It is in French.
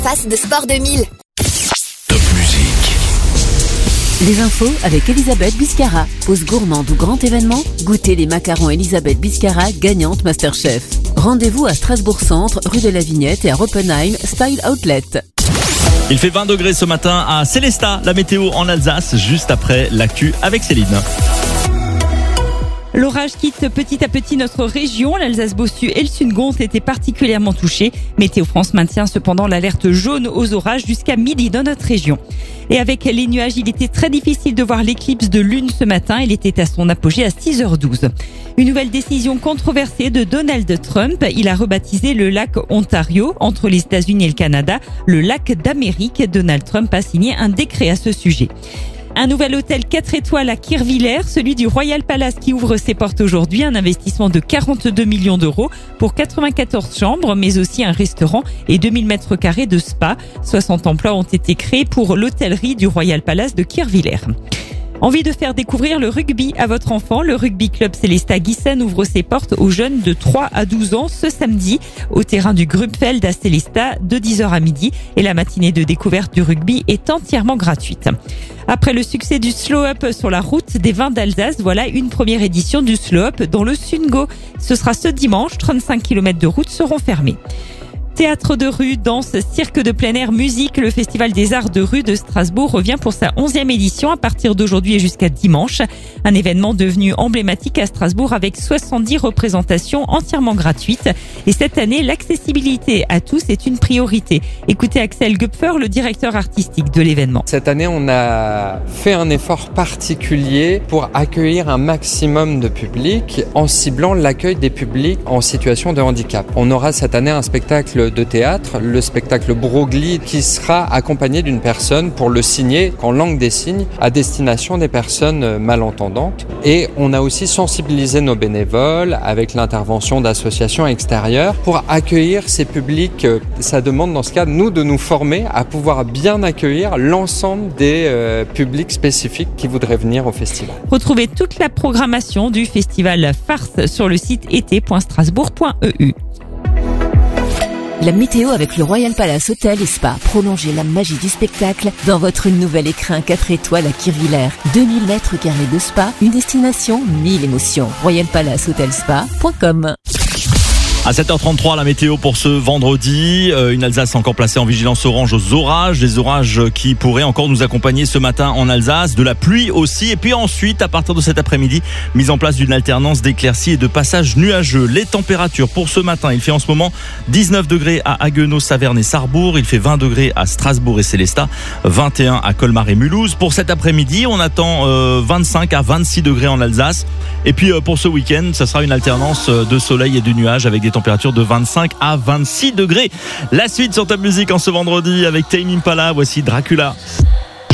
Face de Sport 2000. Top musique. Les infos avec Elisabeth Biscara. Pause gourmande ou grand événement, goûtez les macarons Elisabeth Biscara, gagnante Masterchef. Rendez-vous à Strasbourg Centre, rue de la Vignette et à Oppenheim, Style Outlet. Il fait 20 degrés ce matin à Célestat, la météo en Alsace, juste après l'actu avec Céline. L'orage quitte petit à petit notre région. L'Alsace-Bossu et le Sundgau ont été particulièrement touchés. Météo France maintient cependant l'alerte jaune aux orages jusqu'à midi dans notre région. Et avec les nuages, il était très difficile de voir l'éclipse de lune ce matin. Il était à son apogée à 6h12. Une nouvelle décision controversée de Donald Trump. Il a rebaptisé le lac Ontario, entre les États-Unis et le Canada, le lac d'Amérique. Donald Trump a signé un décret à ce sujet. Un nouvel hôtel 4 étoiles à Kirchwiller, celui du Royal Palace qui ouvre ses portes aujourd'hui. Un investissement de 42 millions d'euros pour 94 chambres, mais aussi un restaurant et 2000 mètres carrés de spa. 60 emplois ont été créés pour l'hôtellerie du Royal Palace de Kirchwiller. Envie de faire découvrir le rugby à votre enfant? Le rugby club Célestat Giessen ouvre ses portes aux jeunes de 3 à 12 ans ce samedi au terrain du Grubfeld à Célestat de 10h à midi. Et la matinée de découverte du rugby est entièrement gratuite. Après le succès du Slow Up sur la route des vins d'Alsace, voilà une première édition du Slow Up dans le Sundgau. Ce sera ce dimanche, 35 km de route seront fermés. Théâtre de rue, danse, cirque de plein air, musique, le Festival des Arts de rue de Strasbourg revient pour sa 11e édition à partir d'aujourd'hui et jusqu'à dimanche. Un événement devenu emblématique à Strasbourg avec 70 représentations entièrement gratuites. Et cette année, l'accessibilité à tous est une priorité. Écoutez Axel Gupfer, le directeur artistique de l'événement. Cette année, on a fait un effort particulier pour accueillir un maximum de public en ciblant l'accueil des publics en situation de handicap. On aura cette année un spectacle de théâtre, le spectacle Broglie, qui sera accompagné d'une personne pour le signer en langue des signes à destination des personnes malentendantes. Et on a aussi sensibilisé nos bénévoles avec l'intervention d'associations extérieures pour accueillir ces publics. Ça demande dans ce cas, nous, de nous former à pouvoir bien accueillir l'ensemble des publics spécifiques qui voudraient venir au festival. Retrouvez toute la programmation du festival Farce sur le site été.strasbourg.eu. La météo avec le Royal Palace Hôtel et Spa. Prolongez la magie du spectacle dans votre nouvel écrin 4 étoiles à Kirchwiller. 2000 mètres carrés de spa, une destination, 1000 émotions. royalpalacehotelspa.com. À 7h33, la météo pour ce vendredi. Une Alsace encore placée en vigilance orange aux orages. Des orages qui pourraient encore nous accompagner ce matin en Alsace. De la pluie aussi. Et puis ensuite, à partir de cet après-midi, mise en place d'une alternance d'éclaircies et de passages nuageux. Les températures pour ce matin, il fait en ce moment 19 degrés à Haguenau, Saverne et Sarrebourg. Il fait 20 degrés à Strasbourg et Célestat. 21 à Colmar et Mulhouse. Pour cet après-midi, on attend 25 à 26 degrés en Alsace. Et puis pour ce week-end, ça sera une alternance de soleil et de nuages avec des températures de 25 à 26 degrés. La suite sur Top Musique en ce vendredi avec Tame Impala. Voici Dracula.